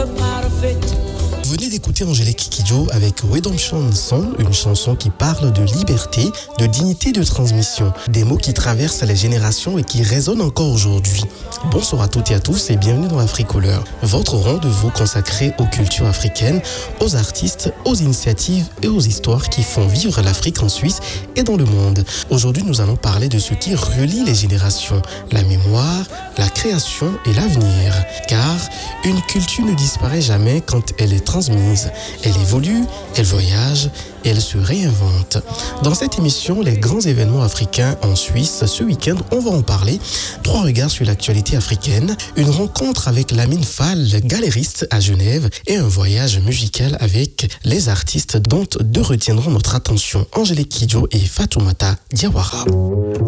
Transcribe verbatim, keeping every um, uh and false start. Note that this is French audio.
Vous venez d'écouter Angélique Kidjo avec Redemption Song, une chanson qui parle de liberté, de dignité de transmission, des mots qui traversent les générations et qui résonnent encore aujourd'hui. Bonsoir à toutes et à tous et bienvenue dans Africoleur, votre rendez-vous consacré aux cultures africaines, aux artistes, aux initiatives et aux histoires qui font vivre l'Afrique en Suisse et dans le monde. Aujourd'hui, nous allons parler de ce qui relie les générations, la mémoire, la création et l'avenir. Car une culture ne disparaît jamais quand elle est transmise. Elle évolue, elle voyage, elle se réinvente. Dans cette émission, les grands événements africains en Suisse, ce week-end, on va en parler. Trois regards sur l'actualité africaine, une rencontre avec Lamine Fall, galériste à Genève, et un voyage musical avec les artistes dont deux retiendront notre attention, Angélique Kidjo et Fatoumata Diawara.